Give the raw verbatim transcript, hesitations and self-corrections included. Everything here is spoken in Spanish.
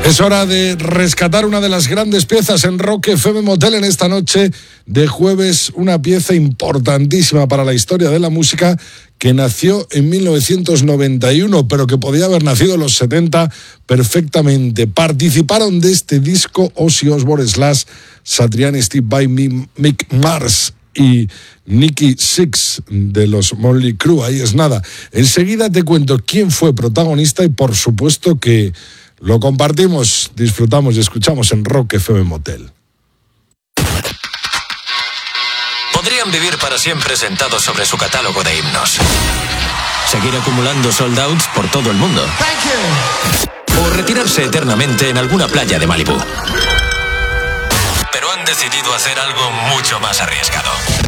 Es hora de rescatar una de las grandes piezas en Rock F M Motel en esta noche de jueves, una pieza importantísima para la historia de la música que nació en mil novecientos noventa y uno, pero que podía haber nacido en los setenta perfectamente. Participaron de este disco Ozzy Osbourne slash Satriani, Steve Vai, Mick Mars y Nikki Sixx de los Motley Crue. Ahí es nada. Enseguida te cuento quién fue protagonista y por supuesto que lo compartimos, disfrutamos y escuchamos en Rock F M Motel. Podrían vivir para siempre sentados sobre su catálogo de himnos. Seguir acumulando sold outs por todo el mundo. O retirarse eternamente en alguna playa de Malibú. Pero han decidido hacer algo mucho más arriesgado.